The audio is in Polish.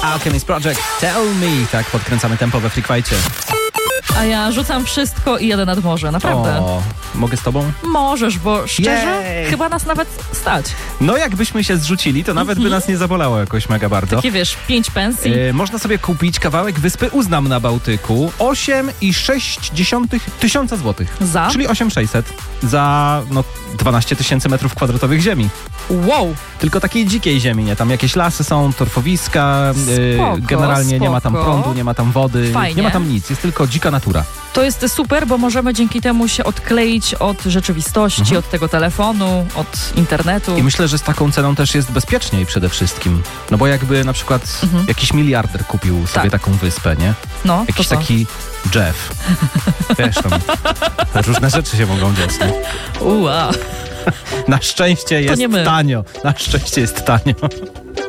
Alchemist Project, Tell Me. Tak, podkręcamy tempo we Freak Fight'cie. A ja rzucam wszystko i jadę nad morze, naprawdę. O, mogę z tobą? Możesz, bo szczerze, Jej. chyba nas nawet stać. No jakbyśmy się zrzucili, to nawet by nas nie zabolało jakoś mega bardzo. Takie wiesz, 5 pensji. Można sobie kupić kawałek wyspy Uznam na Bałtyku 8,6 tysiąca złotych. Za? Czyli 8,600 za 12 tysięcy metrów kwadratowych ziemi. Wow. Tylko takiej dzikiej ziemi, nie? Tam jakieś lasy są, torfowiska, Spoko, generalnie nie ma tam spoko. prądu, nie ma tam wody, Fajnie. nie ma tam nic, jest tylko dzika natura. To jest super, bo możemy dzięki temu się odkleić od rzeczywistości, od tego telefonu, od internetu. I myślę, że z taką ceną też jest bezpieczniej przede wszystkim. No bo jakby na przykład jakiś miliarder kupił sobie taką wyspę, nie? No, Jakiś to co? taki Jeff. Wiesz, tam różne rzeczy się mogą dziać, nie? Ua. Na szczęście jest nie my. tanio. Na szczęście jest tanio.